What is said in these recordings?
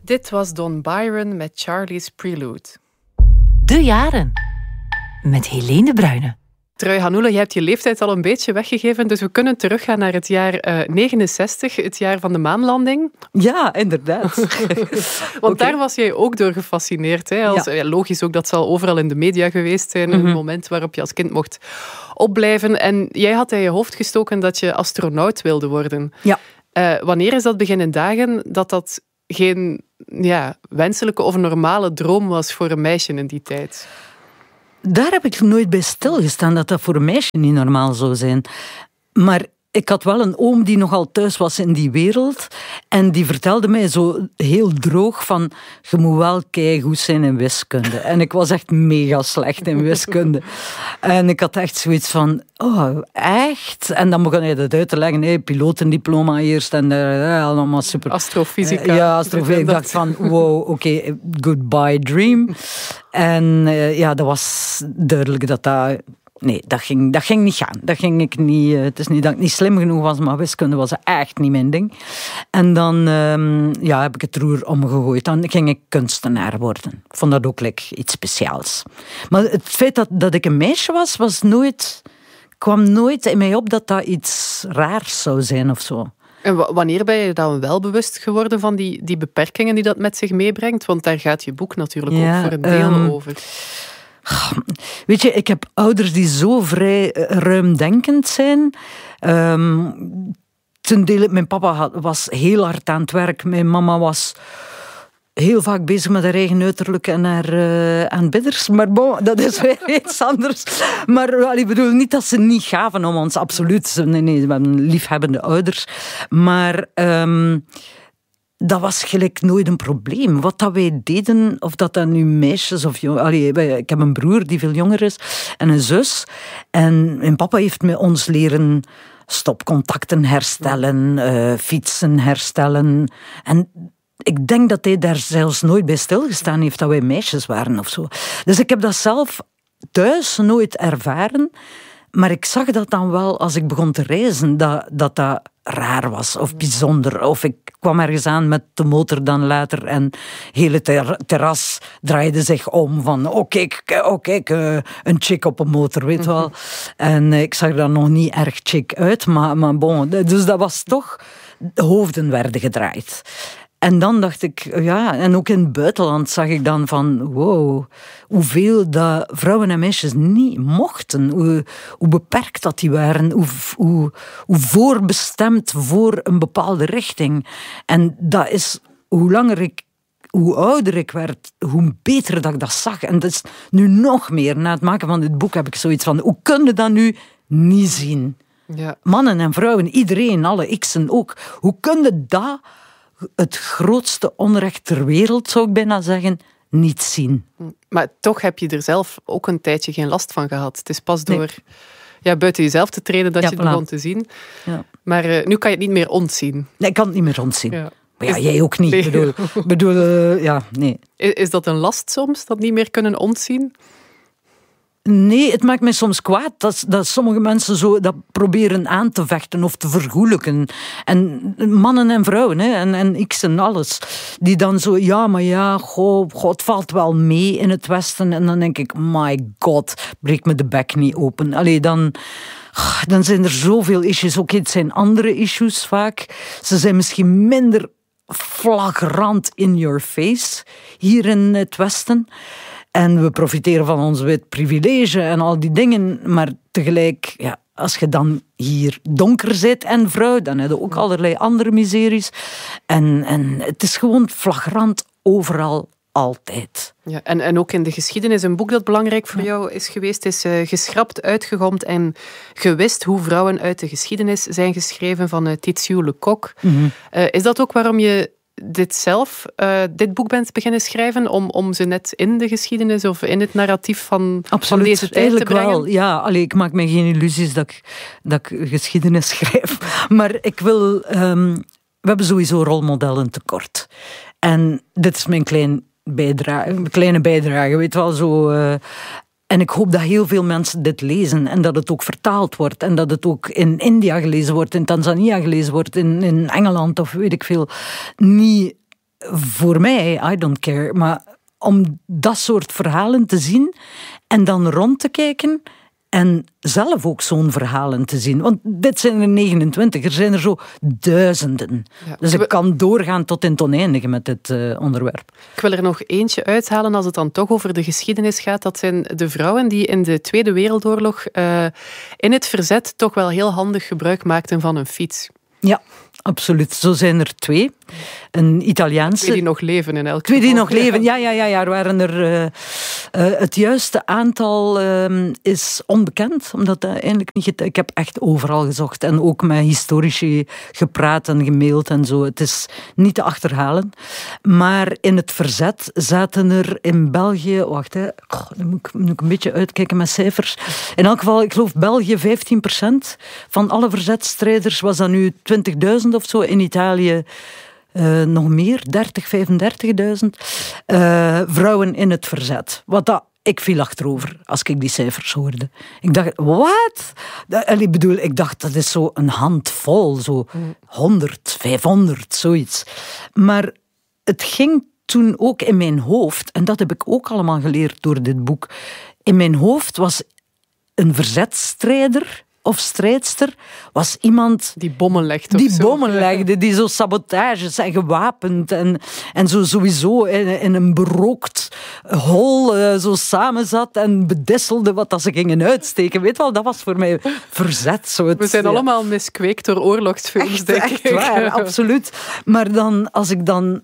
Dit was Don Byron met Charlie's Prelude. De jaren. Met Helene de Bruyne. Trui Hanoula, je hebt je leeftijd al een beetje weggegeven, dus we kunnen teruggaan naar het jaar 69, het jaar van de maanlanding. Ja, inderdaad. Want daar was jij ook door gefascineerd. Hè? Logisch ook, dat zal overal in de media geweest zijn. Een moment waarop je als kind mocht opblijven. En jij had in je hoofd gestoken dat je astronaut wilde worden. Ja. Wanneer is dat beginnen dagen dat geen wenselijke of normale droom was voor een meisje in die tijd? Daar heb ik nooit bij stilgestaan dat dat voor een meisje niet normaal zou zijn. Maar ik had wel een oom die nogal thuis was in die wereld. En die vertelde mij zo heel droog van... Je moet wel keigoed zijn in wiskunde. En ik was echt mega slecht in wiskunde. En ik had echt zoiets van... Oh, echt? En dan begon hij dat uit te leggen. Pilotendiploma eerst en allemaal super... Astrofysica. Ja, astrofysica. Ik dacht van, wow, oké, goodbye dream. En dat was duidelijk dat dat... Nee, dat ging niet gaan. Dat ging ik niet. Het is niet dat ik niet slim genoeg was, maar wiskunde was echt niet mijn ding. En dan heb ik het roer omgegooid. Dan ging ik kunstenaar worden. Ik vond dat ook iets speciaals. Maar het feit dat ik een meisje kwam nooit in mij op dat iets raars zou zijn of zo. En wanneer ben je dan wel bewust geworden van die beperkingen die dat met zich meebrengt? Want daar gaat je boek natuurlijk ook voor een deel over. Weet je, ik heb ouders die zo vrij ruimdenkend zijn. Ten dele, mijn papa was heel hard aan het werk. Mijn mama was heel vaak bezig met haar eigen uiterlijk en haar aanbidders. Maar bon, dat is weer iets anders. Maar ik bedoel niet dat ze niet gaven om ons, absoluut. Nee, we hebben liefhebbende ouders. Maar... dat was gelijk nooit een probleem. Wat dat wij deden, of dat nu meisjes of jongens... Ik heb een broer die veel jonger is en een zus. En mijn papa heeft ons leren stopcontacten herstellen, fietsen herstellen. En ik denk dat hij daar zelfs nooit bij stilgestaan heeft dat wij meisjes waren of zo. Dus ik heb dat zelf thuis nooit ervaren. Maar ik zag dat dan wel als ik begon te reizen, dat raar was of bijzonder. Of ik kwam ergens aan met de motor dan later en het hele terras draaide zich om van kijk, een chick op een motor, weet je wel. En ik zag er nog niet erg chick uit, maar bon. Dus dat was toch, de hoofden werden gedraaid. En dan dacht ik, en ook in het buitenland zag ik dan van, wow, hoeveel dat vrouwen en meisjes niet mochten. Hoe beperkt dat die waren. Hoe voorbestemd voor een bepaalde richting. En dat is, hoe ouder ik werd, hoe beter dat ik dat zag. En dat is nu nog meer. Na het maken van dit boek heb ik zoiets van, hoe kun je dat nu niet zien? Ja. Mannen en vrouwen, iedereen, alle x'en ook. Hoe kun je dat... het grootste onrecht ter wereld, zou ik bijna zeggen, niet zien. Maar toch heb je er zelf ook een tijdje geen last van gehad. Het is pas door buiten jezelf te treden dat je het begon te zien. Ja. Maar nu kan je het niet meer ontzien. Nee, ik kan het niet meer ontzien. Ja. Maar jij ook niet. Nee. Is dat een last soms, dat niet meer kunnen ontzien? Nee, het maakt mij soms kwaad dat sommige mensen zo dat proberen aan te vechten of te vergoelijken. En mannen en vrouwen, en x en alles. Die dan zo, God valt wel mee in het Westen. En dan denk ik, my god, breek me de bek niet open. Allee, dan zijn er zoveel issues. Oké, het zijn andere issues vaak. Ze zijn misschien minder flagrant in your face hier in het Westen. En we profiteren van ons wit privilege en al die dingen. Maar tegelijk, als je dan hier donker zit en vrouw, dan heb je ook allerlei andere miseries. En het is gewoon flagrant overal, altijd. Ja, en ook in de geschiedenis, een boek dat belangrijk voor jou is geweest, is geschrapt, uitgegomd en gewist hoe vrouwen uit de geschiedenis zijn geschreven van Titiou Lecoq. Mm-hmm. Is dat ook waarom je dit boek bent beginnen schrijven, om ze net in de geschiedenis of in het narratief van deze tijd te brengen? Wel, ja. Ik maak me geen illusies dat ik geschiedenis schrijf. Maar ik wil... we hebben sowieso rolmodellen tekort. En dit is mijn kleine bijdrage, weet wel, zo... En ik hoop dat heel veel mensen dit lezen en dat het ook vertaald wordt en dat het ook in India gelezen wordt, in Tanzania gelezen wordt, in Engeland of weet ik veel. Niet voor mij, I don't care, maar om dat soort verhalen te zien en dan rond te kijken en zelf ook zo'n verhalen te zien. Want dit zijn er 29, er zijn er zo duizenden. Ja. Dus ik kan doorgaan tot in het oneindige met dit onderwerp. Ik wil er nog eentje uithalen als het dan toch over de geschiedenis gaat. Dat zijn de vrouwen die in de Tweede Wereldoorlog in het verzet toch wel heel handig gebruik maakten van een fiets. Ja, absoluut. Zo zijn er 2. Een Italiaanse... 2 die nog leven in elk geval. 2 die nog leven, ja. Er waren er... het juiste aantal is onbekend, omdat dat eigenlijk niet... Ik heb echt overal gezocht en ook met historici gepraat en gemaild en zo. Het is niet te achterhalen. Maar in het verzet zaten er in België... Wacht, dan moet ik een beetje uitkijken met cijfers. In elk geval, ik geloof België 15% van alle verzetstrijders was dat nu 20.000 of zo. In Italië nog meer, 30.000, 35.000 vrouwen in het verzet. Ik viel achterover als ik die cijfers hoorde. Ik dacht, wat? Ik dacht, dat is zo een handvol, zo 100, 500, zoiets. Maar het ging toen ook in mijn hoofd, en dat heb ik ook allemaal geleerd door dit boek. In mijn hoofd was een verzetstrijder of strijdster was iemand... Die bommen legde. Die bommen legde, die zo sabotages en gewapend en zo sowieso in een berookt hol zo samen zat en bedisselde wat ze gingen uitsteken. Weet wel, dat was voor mij verzet. We zijn allemaal miskweekt door oorlogsfilms, denk ik. Echt waar, absoluut. Maar dan, als ik dan...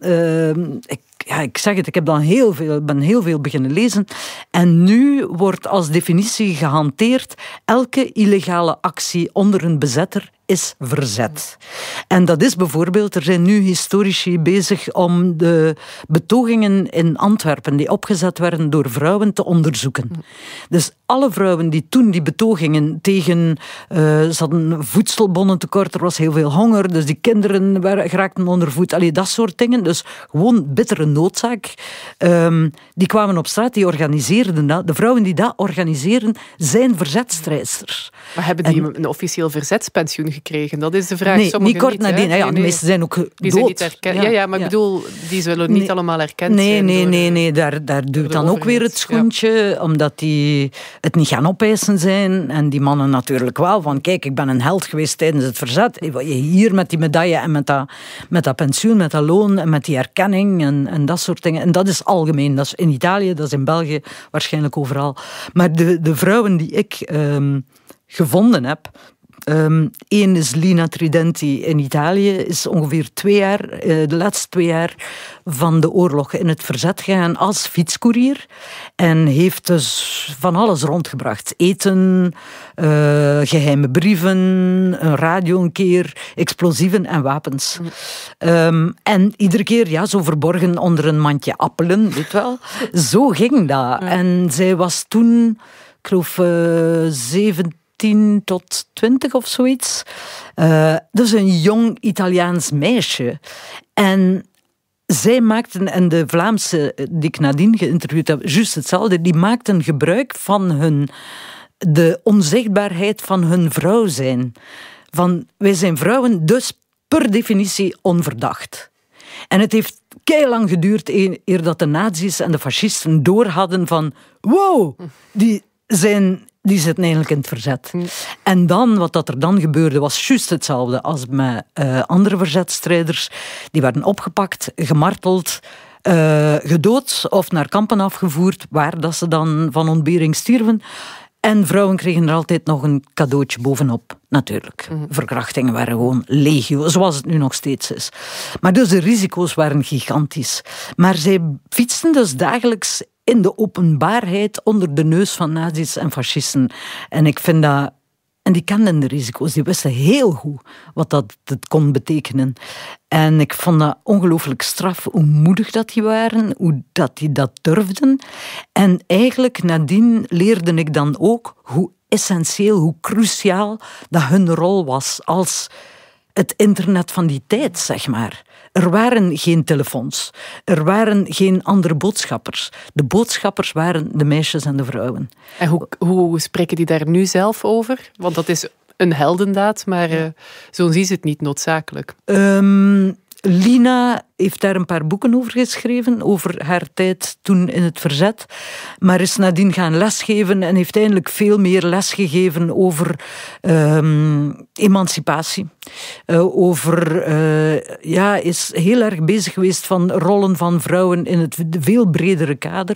ik zeg het, ik heb dan ben heel veel beginnen lezen. En nu wordt als definitie gehanteerd elke illegale actie onder een bezetter is verzet. En dat is bijvoorbeeld, er zijn nu historici bezig om de betogingen in Antwerpen die opgezet werden door vrouwen te onderzoeken. Dus alle vrouwen die toen die betogingen tegen... ze hadden voedselbonnentekort, er was heel veel honger, dus die kinderen geraakten onder voet. Allee, dat soort dingen. Dus gewoon bittere noodzaak. Die kwamen op straat, die organiseerden dat. De vrouwen die dat organiseren, zijn verzetstrijdsters. Maar hebben die een officieel verzetspensioen gekregen? Dat is de vraag. Nee, niet kort nadien. Nee, de meeste zijn ook die dood. Zijn niet herkend. Maar ik bedoel, die zullen niet allemaal erkend zijn. Nee, daar duwt dan ook weer het schoentje, omdat die het niet gaan opeisen zijn. En die mannen natuurlijk wel, van kijk, ik ben een held geweest tijdens het verzet. Hier met die medaille en met dat pensioen, met dat loon en met die erkenning en dat soort dingen. En dat is algemeen. Dat is in Italië, dat is in België, waarschijnlijk overal. Maar de vrouwen die ik gevonden heb... Eén is Lina Tridenti in Italië, is ongeveer 2 jaar, de laatste 2 jaar van de oorlog in het verzet gegaan als fietskoerier en heeft dus van alles rondgebracht. Eten, geheime brieven, een radio een keer, explosieven en wapens. En iedere keer zo verborgen onder een mandje appelen, weet wel. Zo ging dat. En zij was toen, ik geloof 17 tot 20 of zoiets. Dus een jong Italiaans meisje. En zij maakten, en de Vlaamse die ik nadien geïnterviewd heb, juist hetzelfde, die maakten gebruik van de onzichtbaarheid van hun vrouw zijn. Van, wij zijn vrouwen, dus per definitie onverdacht. En het heeft keilang geduurd eer dat de nazi's en de fascisten doorhadden van wow, die zitten eigenlijk in het verzet. En dan, wat er dan gebeurde, was juist hetzelfde als met andere verzetstrijders. Die werden opgepakt, gemarteld, gedood of naar kampen afgevoerd, waar dat ze dan van ontbering stierven. En vrouwen kregen er altijd nog een cadeautje bovenop, natuurlijk. Verkrachtingen waren gewoon legio, zoals het nu nog steeds is. Maar dus de risico's waren gigantisch. Maar zij fietsten dus dagelijks in de openbaarheid onder de neus van nazi's en fascisten. En ik vind dat... En die kenden de risico's, die wisten heel goed wat dat kon betekenen. En ik vond dat ongelooflijk straf, hoe moedig dat die waren, hoe dat die dat durfden. En eigenlijk nadien leerde ik dan ook hoe essentieel, hoe cruciaal dat hun rol was als het internet van die tijd, zeg maar. Er waren geen telefoons. Er waren geen andere boodschappers. De boodschappers waren de meisjes en de vrouwen. En hoe spreken die daar nu zelf over? Want dat is een heldendaad, maar zo zien ze het niet noodzakelijk. Lina heeft daar een paar boeken over geschreven, over haar tijd toen in het verzet, maar is nadien gaan lesgeven en heeft eindelijk veel meer lesgegeven over emancipatie. Is heel erg bezig geweest van rollen van vrouwen in het veel bredere kader.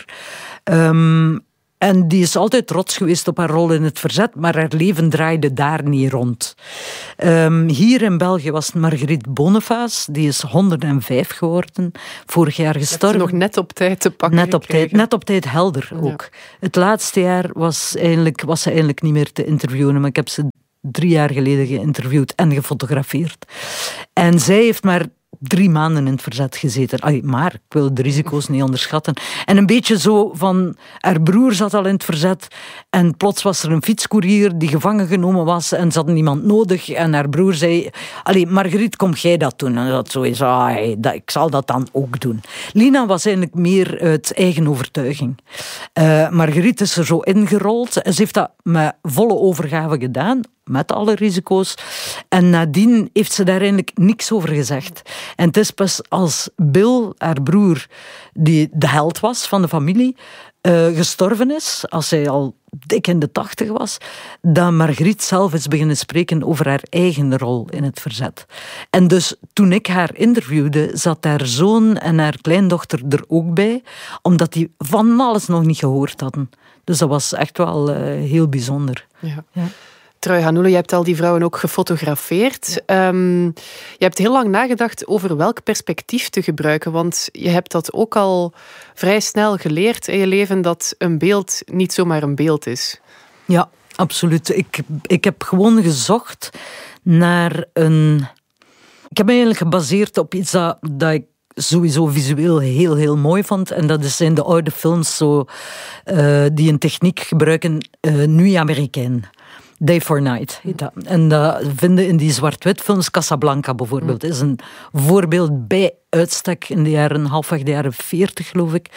En die is altijd trots geweest op haar rol in het verzet, maar haar leven draaide daar niet rond. Hier in België was het Marguerite Boniface, die is 105 geworden, vorig jaar gestorven. Nog net op tijd te pakken Net op tijd helder ook. Ja. Het laatste jaar was ze eigenlijk niet meer te interviewen, maar ik heb ze 3 jaar geleden geïnterviewd en gefotografeerd. En zij heeft maar 3 maanden in het verzet gezeten. Maar ik wil de risico's niet onderschatten. En een beetje zo van, haar broer zat al in het verzet en plots was er een fietscourier die gevangen genomen was en ze hadden niemand nodig en haar broer zei, Marguerite, kom jij dat doen? En dat zoiets, ik zal dat dan ook doen. Lina was eigenlijk meer uit eigen overtuiging. Marguerite is er zo ingerold. Ze heeft dat met volle overgave gedaan, met alle risico's. En nadien heeft ze daar eigenlijk niks over gezegd. En het is pas als Bill, haar broer, die de held was van de familie, gestorven is, als hij al dik in de 80 was, dat Marguerite zelf is beginnen spreken over haar eigen rol in het verzet. En dus toen ik haar interviewde, zat haar zoon en haar kleindochter er ook bij, omdat die van alles nog niet gehoord hadden. Dus dat was echt wel heel bijzonder. Ja. Trui Hanoula, je hebt al die vrouwen ook gefotografeerd. Ja. Je hebt heel lang nagedacht over welk perspectief te gebruiken, want je hebt dat ook al vrij snel geleerd in je leven, dat een beeld niet zomaar een beeld is. Ja, absoluut. Ik heb gewoon gezocht naar een... Ik heb me eigenlijk gebaseerd op iets dat ik sowieso visueel heel, heel mooi vond. En dat zijn de oude films die een techniek gebruiken, Nuit Américaine. Day for Night heet dat. En dat vinden in die zwart-wit films. Casablanca bijvoorbeeld is een voorbeeld bij uitstek in de jaren, halfweg de jaren 40 geloof ik.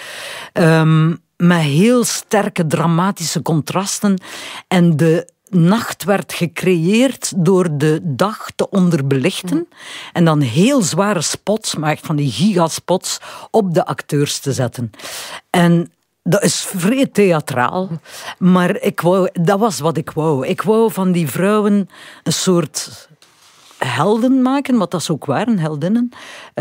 Met heel sterke dramatische contrasten. En de nacht werd gecreëerd door de dag te onderbelichten. En dan heel zware spots, maar echt van die gigaspots, op de acteurs te zetten. En dat is vrij theatraal, maar dat was wat ik wou. Ik wou van die vrouwen een soort helden maken, wat dat ze ook waren, heldinnen.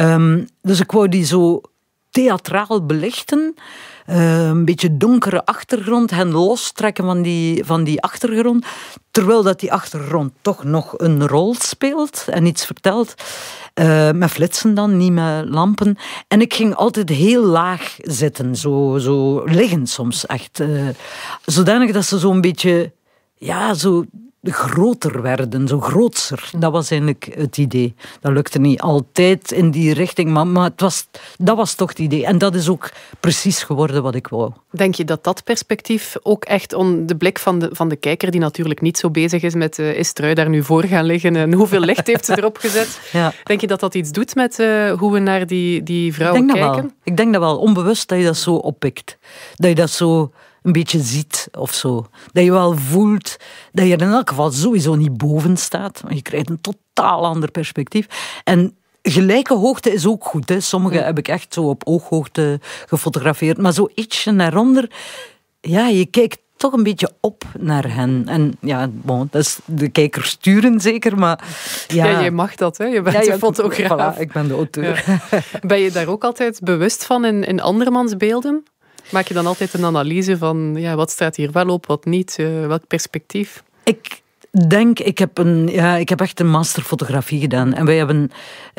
Dus ik wou die zo theatraal belichten. Een beetje donkere achtergrond, hen lostrekken van die achtergrond, terwijl dat die achtergrond toch nog een rol speelt en iets vertelt. Met flitsen dan, niet met lampen. En ik ging altijd heel laag zitten, zo liggen soms echt. Zodanig dat ze zo'n beetje, zo groter werden, zo grootser. Dat was eigenlijk het idee. Dat lukte niet altijd in die richting, maar dat was toch het idee. En dat is ook precies geworden wat ik wou. Denk je dat perspectief ook echt de blik van de kijker, die natuurlijk niet zo bezig is met is Trui daar nu voor gaan liggen en hoeveel licht heeft ze erop gezet? Ja. Denk je dat iets doet met hoe we naar die vrouwen kijken? Ik denk dat wel. Onbewust dat je dat zo oppikt. Dat je dat zo een beetje ziet of zo. Dat je wel voelt dat je er in elk geval sowieso niet boven staat. Maar je krijgt een totaal ander perspectief. En gelijke hoogte is ook goed. Hè. Sommige heb ik echt zo op ooghoogte gefotografeerd. Maar zo ietsje naar onder, je kijkt toch een beetje op naar hen. En dat is de kijkers sturen zeker, maar... Ja, jij mag dat, hè? Je bent een fotograaf. Voilà, ik ben de auteur. Ja. Ben je daar ook altijd bewust van in andermans beelden? Maak je dan altijd een analyse van wat staat hier wel op, wat niet, welk perspectief? Ik denk, ik heb echt een masterfotografie gedaan. En wij hebben...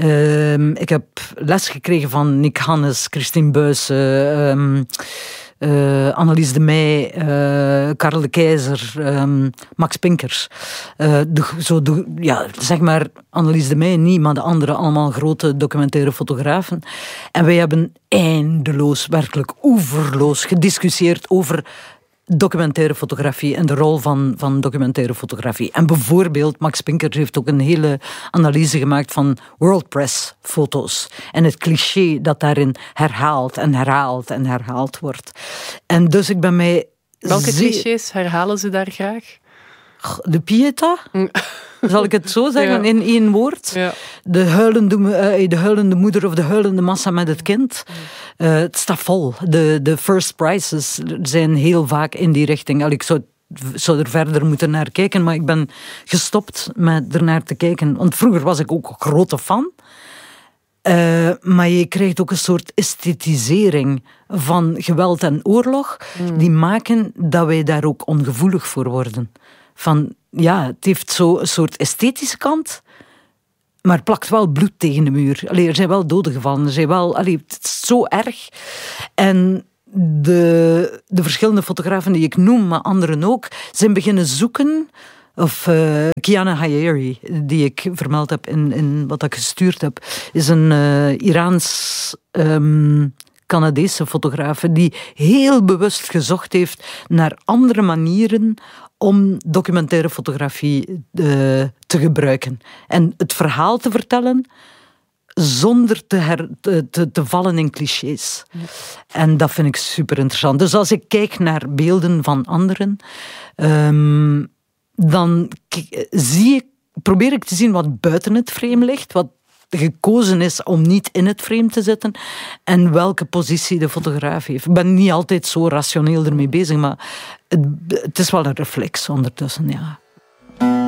ik heb les gekregen van Nick Hannes, Christine Buijsen, Annelies de Meij, Karel de Keizer, Max Pinkers. Zeg maar Annelies de Meij niet, maar de andere allemaal grote documentaire fotografen. En wij hebben eindeloos, werkelijk oeverloos gediscussieerd over documentaire fotografie en de rol van documentaire fotografie. En bijvoorbeeld, Max Pinkers heeft ook een hele analyse gemaakt van World Press foto's. En het cliché dat daarin herhaald en herhaald en herhaald wordt. En dus ik ben mij... Welke clichés herhalen ze daar graag? De Pieta, zal ik het zo zeggen, in 1 woord. Ja. De huilende moeder of de huilende massa met het kind. Het staat vol. De first prizes zijn heel vaak in die richting. Ik zou er verder moeten naar kijken, maar ik ben gestopt met er naar te kijken. Want vroeger was ik ook een grote fan. Maar je krijgt ook een soort esthetisering van geweld en oorlog, die maken dat wij daar ook ongevoelig voor worden. Het heeft zo een soort esthetische kant, maar plakt wel bloed tegen de muur. Er zijn wel doden gevallen, het is zo erg. En de verschillende fotografen die ik noem, maar anderen ook, zijn beginnen zoeken. Of Kiana Hayeri, die ik vermeld heb in wat ik gestuurd heb, is een Iraans-Canadese fotograaf die heel bewust gezocht heeft naar andere manieren om documentaire fotografie te gebruiken. En het verhaal te vertellen zonder te vallen in clichés. Ja. En dat vind ik super interessant. Dus als ik kijk naar beelden van anderen, dan probeer ik te zien wat buiten het frame ligt, wat gekozen is om niet in het frame te zitten en welke positie de fotograaf heeft. Ik ben niet altijd zo rationeel ermee bezig, maar het is wel een reflex ondertussen, ja.